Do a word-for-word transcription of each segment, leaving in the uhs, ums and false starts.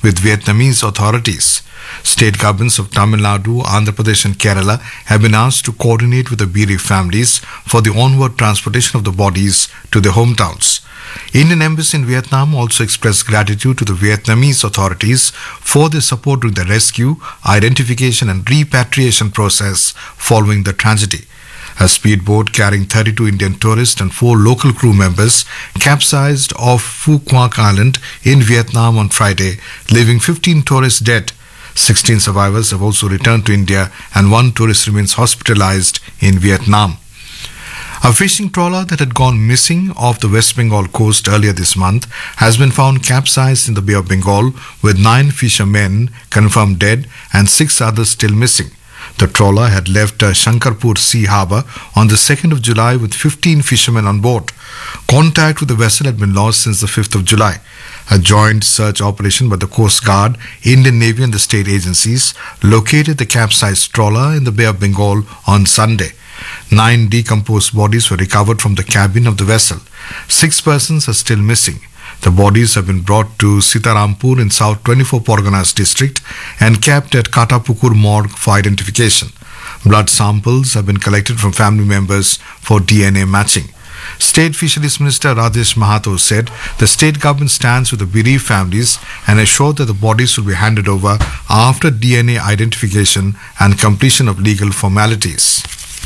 with Vietnamese authorities. State governments of Tamil Nadu, Andhra Pradesh and Kerala have been asked to coordinate with the bereaved families for the onward transportation of the bodies to their hometowns. Indian Embassy in Vietnam also expressed gratitude to the Vietnamese authorities for their support during the rescue, identification and repatriation process following the tragedy. A speedboat carrying thirty-two Indian tourists and four local crew members capsized off Phu Quoc Island in Vietnam on Friday, leaving fifteen tourists dead. sixteen survivors have also returned to India and one tourist remains hospitalized in Vietnam. A fishing trawler that had gone missing off the West Bengal coast earlier this month has been found capsized in the Bay of Bengal, with nine fishermen confirmed dead and six others still missing. The trawler had left uh, Shankarpur Sea Harbour on the second of July with fifteen fishermen on board. Contact with the vessel had been lost since the fifth of July. A joint search operation by the Coast Guard, Indian Navy and the state agencies located the capsized trawler in the Bay of Bengal on Sunday. Nine decomposed bodies were recovered from the cabin of the vessel. Six persons are still missing. The bodies have been brought to Sitarampur in South twenty-four Parganas district and kept at Katapukur morgue for identification. Blood samples have been collected from family members for D N A matching. State Fisheries Minister Rajesh Mahato said the state government stands with the bereaved families and assured that the bodies will be handed over after D N A identification and completion of legal formalities.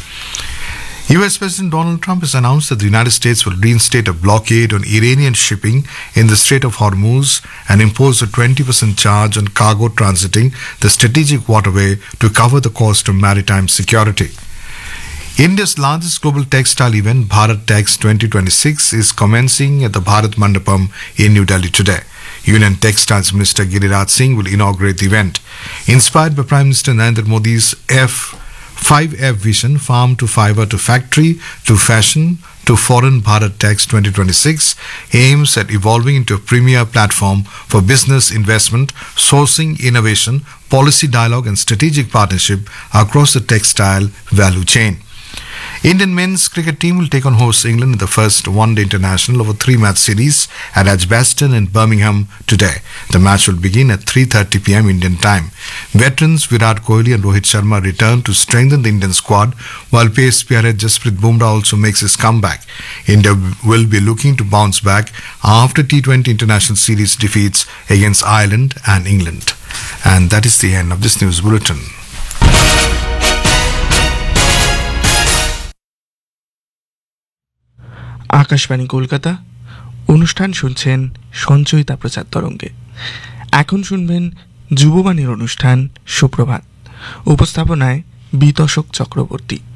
U S President Donald Trump has announced that the United States will reinstate a blockade on Iranian shipping in the Strait of Hormuz and impose a twenty percent charge on cargo transiting the strategic waterway to cover the cost of maritime security. India's largest global textile event, Bharat Tex twenty twenty-six, is commencing at the Bharat Mandapam in New Delhi today. Union Textiles Minister Giriraj Singh will inaugurate the event. Inspired by Prime Minister Narendra Modi's F five F vision, farm to fiber to factory to fashion to foreign, Bharat Tex twenty twenty-six aims at evolving into a premier platform for business investment, sourcing, innovation, policy dialogue and strategic partnership across the textile value chain. Indian men's cricket team will take on host England in the first one-day international over three-match series at Edgbaston in Birmingham today. The match will begin at three thirty p m Indian time. Veterans Virat Kohli and Rohit Sharma return to strengthen the Indian squad, while pace spearhead Jasprit Bumrah also makes his comeback. India will be looking to bounce back after T twenty international series defeats against Ireland and England. And that is the end of this news bulletin. Akashvani Kolkata, অনুষ্ঠান শুনছেন সঞ্চয়িতা প্রচার তরঙ্গে। এখন শুনবেন যুববাণীর অনুষ্ঠান সুপ্রভাত। উপস্থাপনায় বিতোষক চক্রবর্তী।